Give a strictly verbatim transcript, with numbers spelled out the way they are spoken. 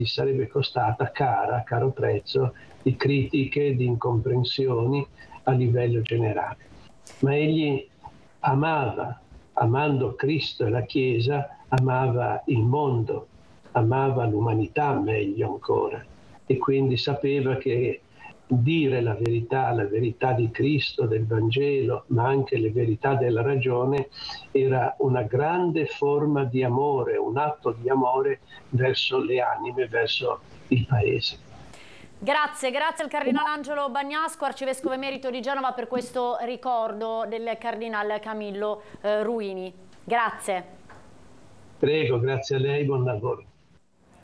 gli sarebbe costata cara, a caro prezzo, di critiche, di incomprensioni a livello generale. Ma egli amava, amando Cristo e la Chiesa, amava il mondo, amava l'umanità meglio ancora, e quindi sapeva che dire la verità, la verità di Cristo, del Vangelo, ma anche le verità della ragione, era una grande forma di amore, un atto di amore verso le anime, verso il Paese. Grazie, grazie al Cardinale Angelo Bagnasco, Arcivescovo Emerito di Genova, per questo ricordo del Cardinale Camillo eh, Ruini. Grazie. Prego, grazie a lei, buon lavoro.